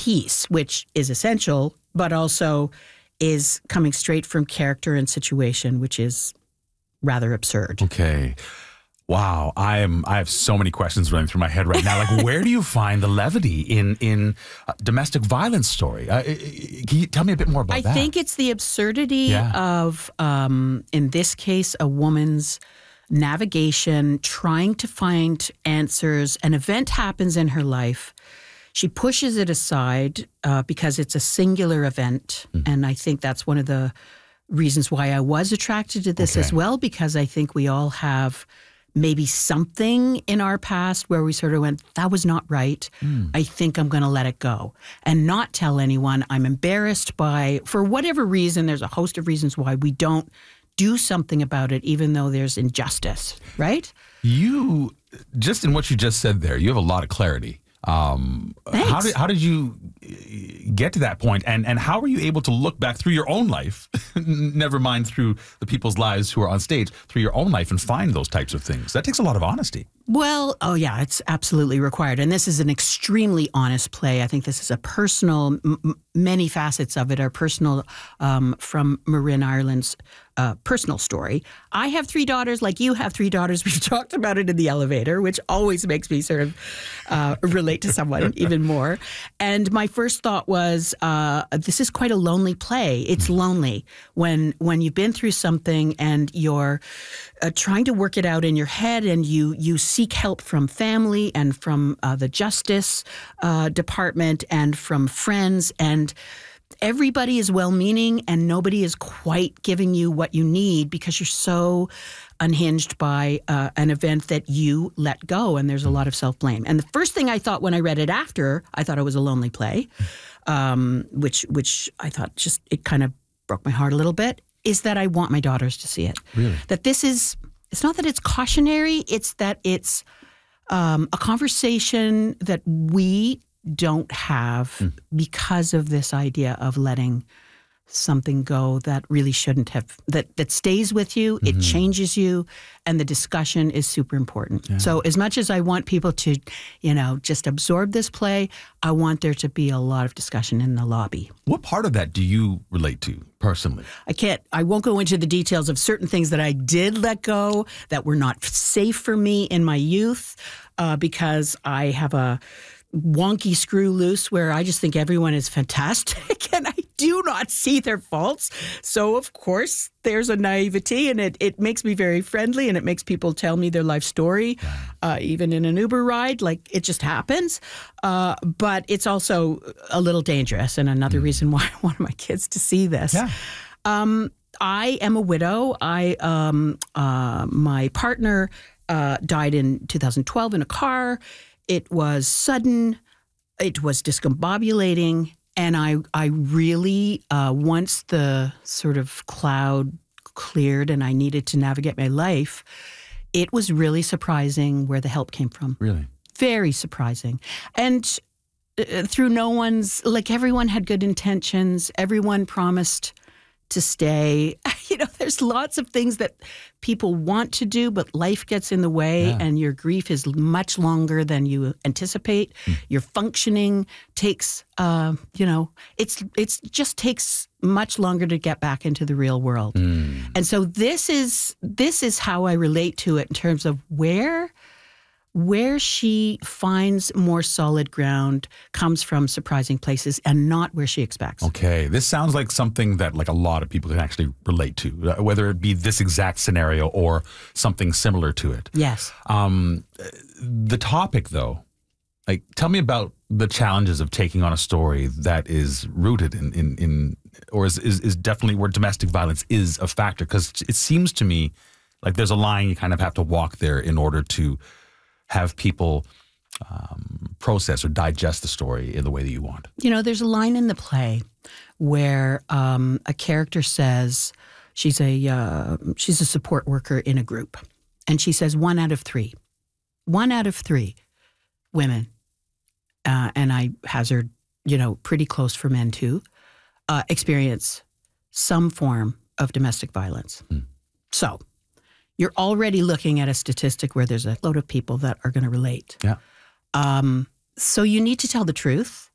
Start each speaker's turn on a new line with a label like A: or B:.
A: piece, which is essential, but also is coming straight from character and situation, which is rather absurd.
B: Okay. Wow, I have so many questions running through my head right now. Like, where do you find the levity in a domestic violence story? Can you tell me a bit more about that?
A: I think it's the absurdity of, in this case, a woman's navigation, trying to find answers. An event happens in her life. She pushes it aside because it's a singular event. And I think that's one of the reasons why I was attracted to this as well, because I think we all have maybe something in our past where we sort of went, that was not right. I think I'm going to let it go and not tell anyone. I'm embarrassed by, for whatever reason, there's a host of reasons why we don't do something about it, even though there's injustice, right?
B: You, just in what you just said there, you have a lot of clarity.
A: Thanks.
B: How did you get to that point, and how were you able to look back through your own life, never mind through the people's lives who are on stage, through your own life and find those types of things? That takes a lot of honesty.
A: Well, it's absolutely required. And this is an extremely honest play. I think this is a personal, many facets of it are personal from Marin Ireland's personal story. I have 3 daughters, like you have 3 daughters. We've talked about it in the elevator, which always makes me sort of relate to someone even more. And my first thought was, this is quite a lonely play. It's lonely when you've been through something and you're trying to work it out in your head, and you seek help from family and from the Justice Department and from friends, and everybody is well-meaning and nobody is quite giving you what you need because you're so unhinged by an event that you let go, and there's a lot of self-blame. And the first thing I thought when I read it after, I thought it was a lonely play, which I thought just, it kind of broke my heart a little bit, is that I want my daughters to see it.
B: Really?
A: That this is, it's not that it's cautionary, it's that it's a conversation that we don't have because of this idea of letting something go that really shouldn't have, that stays with you, it changes you, and the discussion is super important. Yeah. So as much as I want people to, just absorb this play, I want there to be a lot of discussion in the lobby.
B: What part of that do you relate to personally?
A: I won't go into the details of certain things that I did let go that were not safe for me in my youth, because I have a wonky screw loose where I just think everyone is fantastic and I do not see their faults. So, of course, there's a naivety, and it makes me very friendly, and it makes people tell me their life story, even in an Uber ride. Like, it just happens. But it's also a little dangerous, and another reason why I want my kids to see this. Yeah. I am a widow. My partner died in 2012 in a car. It was sudden, it was discombobulating, and I really, once the sort of cloud cleared and I needed to navigate my life, it was really surprising where the help came from.
B: Really?
A: Very surprising. And through everyone had good intentions, everyone promised to stay. There's lots of things that people want to do, but life gets in the way, and your grief is much longer than you anticipate. Your functioning takes, it just takes much longer to get back into the real world. And so this is how I relate to it in terms of where she finds more solid ground comes from surprising places and not where she expects. Okay.
B: This sounds like something that a lot of people can actually relate to, whether it be this exact scenario or something similar to it.
A: Yes.
B: The topic, though, tell me about the challenges of taking on a story that is rooted in or is definitely where domestic violence is a factor, because it seems to me like there's a line you kind of have to walk there in order to have people process or digest the story in the way that you want.
A: There's a line in the play where a character says she's a support worker in a group, and she says 1 out of 3 women, and I hazard, pretty close for men too, experience some form of domestic violence. So you're already looking at a statistic where there's a load of people that are going to relate.
B: Yeah.
A: So you need to tell the truth.